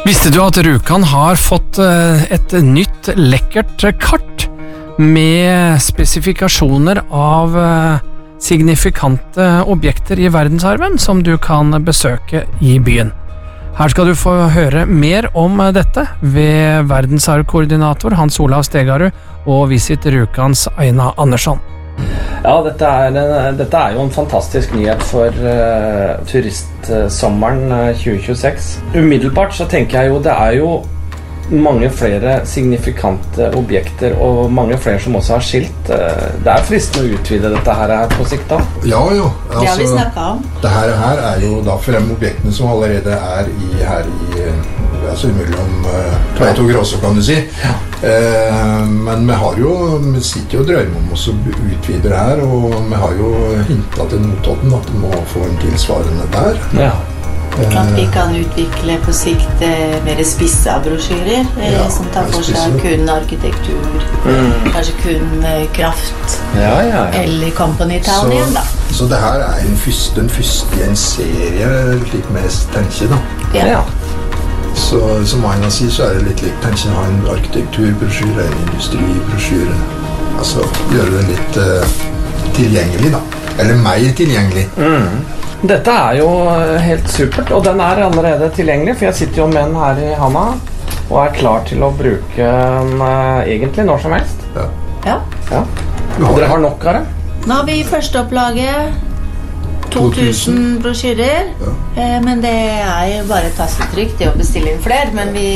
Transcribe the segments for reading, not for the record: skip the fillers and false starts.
Visste du at Rjukan har fått et nytt lekkert kart med spesifikasjoner av signifikante objekter i verdensarven som du kan besøke i byen? Her skal du få høre mer om dette ved verdensarvkoordinator Hans Olav Stegarud og Visit Rjukans Aina Andersson. Ja, dette er jo en fantastisk nyhet for turistsommeren 2026. Umiddelbart så tenker jeg jo det er jo mange flere signifikante objekter og mange flere som også har skilt. Det er fristende å utvide dette her på sikt da. Ja, jo. Altså, det har vi snakket om. Det her er jo da frem objektene som allerede er altså mellom Tveit og Gråså, kan du si. Ja. Men vi sitter jo og drømmer om oss å utvide det her, og vi har jo hintet til Notodden at de må få en tilsvarende der. Ja. At vi kan utvikle på sikt mer spissa brosjyrer som tar for seg kun arkitektur, kanskje kun kraft, eller Company Town igjen da. Så det her er den første i en serie litt mer tenke da. Ja. Så som Aina sier, så er det litt likt tenke å ha en arkitekturbrosjyre, en industribrosjyre. Altså gjøre det litt tilgjengelig da, eller mer tilgjengelig. Dette er jo helt supert, og den er allerede tilgjengelig, for jeg sitter jo med den her i handa og er klar til å bruke den egentlig når som helst. Ja. Og dere har nok av det? Nå har vi førsteopplaget 2000 brosjyrer, men det er jo bare tastetrykk til å bestille inn flere, men vi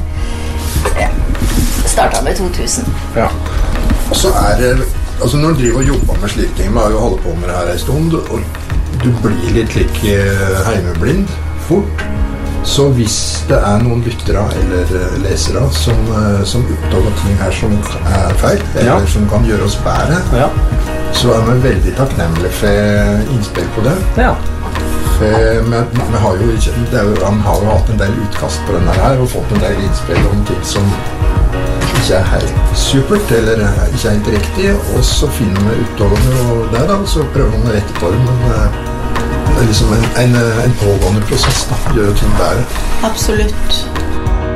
startet med 2000. Ja. Og så altså når du driver og jobber med slike ting, vi har jo holdt på med det her en stund, og du blir litt heimeblind fort. Så hvis det er noen lyttere eller lesere som oppdager ting her som er feil, eller som kan gjøre oss bedre, så er vi veldig takknemlige for innspill på det. Ja. For vi har jo hatt en del utkast på denne her, og fått en del innspill om ting som ikke er helt supert, eller ikke er helt riktig, og så finner vi utover det da, så prøver vi å rette på det, men det er liksom en pågående prosess da, gjør ting bedre. Absolutt.